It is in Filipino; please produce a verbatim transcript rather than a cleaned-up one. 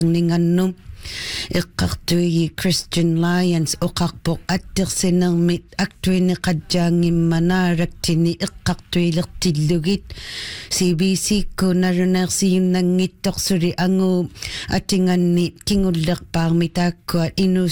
ningannu iqqartuigi Christian Lions oqarpoq attersinermit aktuini qadjaangimmanaaраktini iqqartuilertillugit C B C kunarunersiunnangittorsuli angu atinganni kingullerpaarmi taakkuat inu